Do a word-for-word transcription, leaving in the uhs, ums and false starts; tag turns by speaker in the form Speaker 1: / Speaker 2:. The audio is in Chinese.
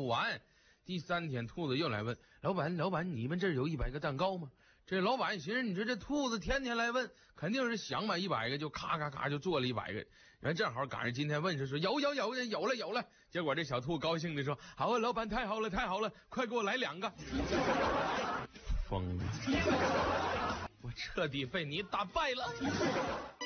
Speaker 1: 完。第三天，兔子又来问老板：“老板，你们这儿有一百个蛋糕吗？”这老板寻思，你说这兔子天天来问，肯定是想买一百个，就咔咔咔就做了一百个。然后正好赶上今天问，就说有有有有了有了。结果这小兔高兴的说：“好啊，老板，太好了太好了，快给我来两个。”疯了，我彻底被你打败了。